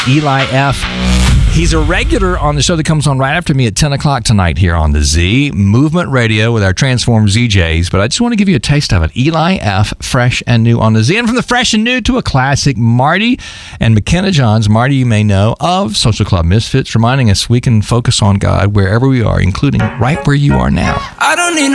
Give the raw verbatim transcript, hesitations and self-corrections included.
Eli F. He's a regular on the show that comes on right after me at ten o'clock tonight here on the Z Movement Radio with our Transform Z Js. But I just want to give you a taste of it. Eli F, fresh and new on the Z. And from the fresh and new to a classic, Marty and McKenna Johns. Marty, you may know of Social Club Misfits, reminding us we can focus on God wherever we are, including right where you are now. I don't need